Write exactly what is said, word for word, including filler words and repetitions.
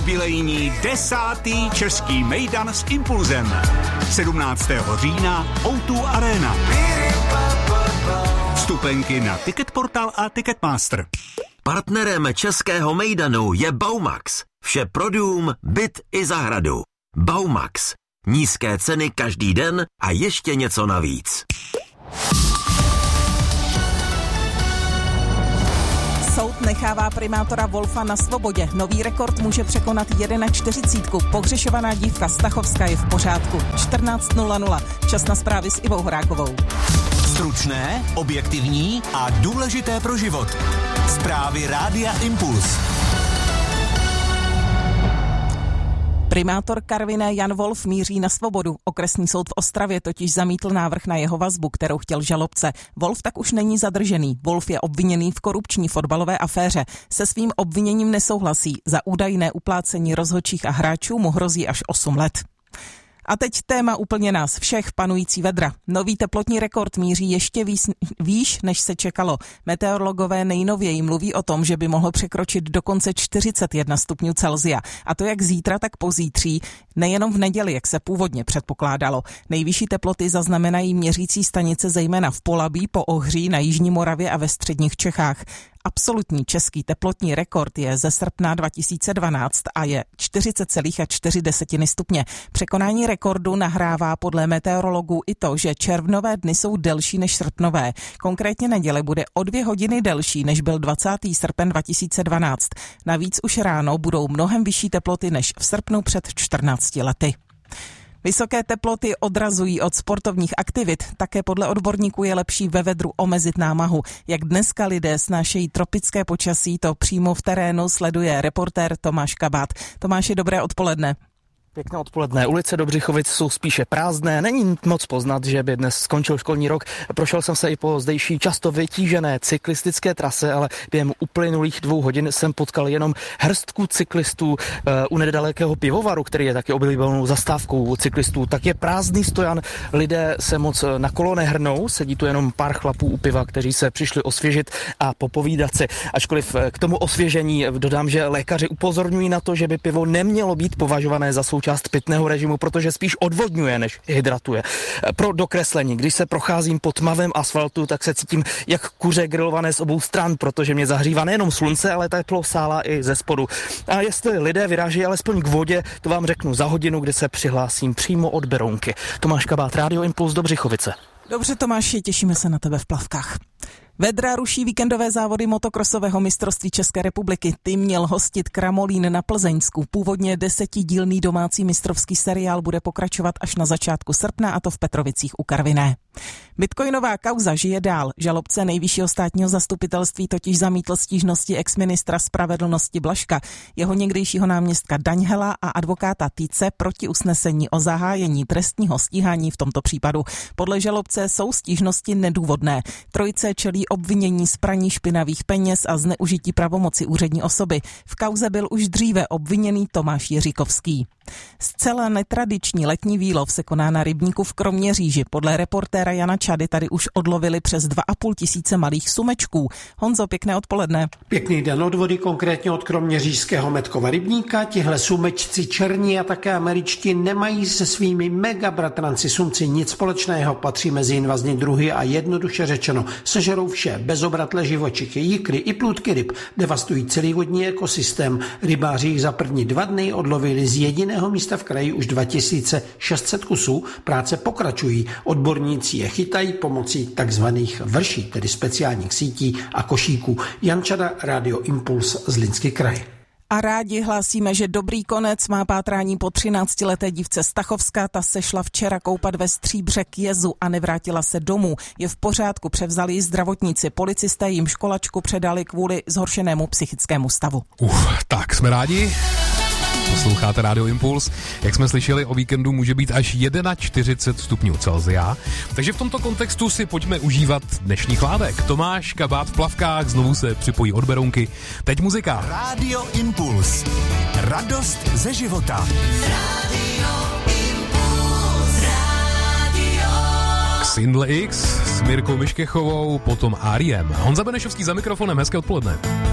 Jubilejní desátý český mejdan s Impulzem. sedmnáctého října ó dva Arena. Vstupenky na Ticketportal a Ticketmaster. Partnerem českého mejdanu je Baumax. Vše pro dům, byt i zahradu. Baumax. Nízké ceny každý den a ještě něco navíc. Soud nechává primátora Wolfa na svobodě. Nový rekord může překonat čtyřicet jedna. Pohřešovaná dívka Stachovská je v pořádku. čtrnáct nula nula. Čas na zprávy s Ivou Horákovou. Stručné, objektivní a důležité pro život. Zprávy Rádia Impuls. Primátor Karviné Jan Wolf míří na svobodu. Okresní soud v Ostravě totiž zamítl návrh na jeho vazbu, kterou chtěl žalobce. Wolf tak už není zadržený. Wolf je obviněný v korupční fotbalové aféře. Se svým obviněním nesouhlasí. Za údajné uplácení rozhodčích a hráčů mu hrozí až osm let. A teď téma úplně nás všech, panující vedra. Nový teplotní rekord míří ještě výš, výš, než se čekalo. Meteorologové nejnověji mluví o tom, že by mohlo překročit dokonce čtyřicet jedna stupňů Celsia. A to jak zítra, tak pozítří, nejenom v neděli, jak se původně předpokládalo. Nejvyšší teploty zaznamenají měřící stanice zejména v Polabí, po Ohří, na jižní Moravě a ve středních Čechách. Absolutní český teplotní rekord je ze srpna dva tisíce dvanáct a je čtyřicet celá čtyři stupně. Překonání rekordu nahrává podle meteorologů i to, že červnové dny jsou delší než srpnové. Konkrétně neděle bude o dvě hodiny delší, než byl dvacátého srpna dva tisíce dvanáct. Navíc už ráno budou mnohem vyšší teploty než v srpnu před čtrnácti lety. Vysoké teploty odrazují od sportovních aktivit, také podle odborníků je lepší ve vedru omezit námahu. Jak dneska lidé snášejí tropické počasí, to přímo v terénu sleduje reportér Tomáš Kabát. Tomáši, dobré odpoledne. Pěkné odpoledne. Ulice Dobřichovic jsou spíše prázdné, není moc poznat, že by dnes skončil školní rok. Prošel jsem se i po zdejší často vytížené cyklistické trase, ale během uplynulých dvou hodin jsem potkal jenom hrstku cyklistů uh, u nedalekého pivovaru, který je taky oblíbenou zastávkou cyklistů. Tak je prázdný stojan, lidé se moc na kolo nehrnou, sedí tu jenom pár chlapů u piva, kteří se přišli osvěžit a popovídat si. Ačkoliv k tomu osvěžení dodám, že lékaři upozorňují na to, že by pivo nemělo být považované za součást část pitného režimu, protože spíš odvodňuje, než hydratuje. Pro dokreslení, když se procházím po tmavém asfaltu, tak se cítím jak kuře grilované z obou stran, protože mě zahřívá nejenom slunce, ale teplo sála i ze spodu. A jestli lidé vyrážejí alespoň k vodě, to vám řeknu za hodinu, kdy se přihlásím přímo od Berounky. Tomáš Kabát, Rádio Impuls, Dobřichovice. Dobře, Tomáši, těšíme se na tebe v plavkách. Vedra ruší víkendové závody motokrosového mistrovství České republiky. Ty měl hostit Kramolín na Plzeňsku. Původně desetidílný domácí mistrovský seriál bude pokračovat až na začátku srpna, a to v Petrovicích u Karviné. Bitcoinová kauza žije dál. Žalobce nejvyššího státního zastupitelství totiž zamítl stížnosti exministra spravedlnosti Blažka, jeho někdejšího náměstka Daňhela a advokáta Týce proti usnesení o zahájení trestního stíhání v tomto případu. Podle žalobce jsou stížnosti nedůvodné. Trojice čelí obvinění z praní špinavých peněz a zneužití pravomoci úřední osoby. V kauze byl už dříve obviněný Tomáš Jiříkovský. Zcela netradiční letní výlov se koná na rybníku v Kroměříži. Podle reportéra Jana Čady tady už odlovili přes dva a půl tisíce malých sumečků. Honzo, pěkné odpoledne. Pěkný den od vody, konkrétně od kroměřížského Metkova rybníka. Tihle sumečci černí a také američtí nemají se svými megabratranci sumci nic společného. Patří mezi invazní druhy a jednoduše řečeno sežerou vše, bezobratlé živočichy, jikry i plůdky ryb. Devastují celý vodní ekosystém. Rybáři jich za první dva dny odlovili z jediného místa v kraji už dva tisíce šest set kusů. Práce pokračují. Odborníci je chytají pomocí takzvaných vrší, tedy speciálních sítí a košíků. Jan Čada, Rádio Impuls, Zlínský kraj. A rádi hlásíme, že dobrý konec má pátrání po třináctileté dívce Stachovská. Ta se šla včera koupat ve Stříbře k jezu a nevrátila se domů. Je v pořádku, převzali ji zdravotníci. Policisté jim školačku předali kvůli zhoršenému psychickému stavu. Uf, tak jsme rádi. Posloucháte Rádio Impuls. Jak jsme slyšeli, o víkendu může být až čtyřicet jedna stupňů Celsia. Takže v tomto kontextu si pojďme užívat dnešní chládek. Tomáš Kabát v plavkách znovu se připojí od Berounky. Teď muzika. Rádio Impuls. Radost ze života. Rádio Impuls. Rádio. Xindle X s Mirkou Miškechovou, potom R E M. Honza Benešovský za mikrofonem. Hezké odpoledne.